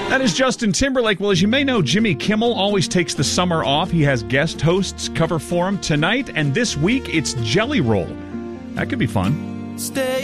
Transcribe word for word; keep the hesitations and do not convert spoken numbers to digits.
That is Justin Timberlake. Well, as you may know, Jimmy Kimmel always takes the summer off. He has guest hosts cover for him tonight, and this week it's Jelly Roll. That could be fun. Stay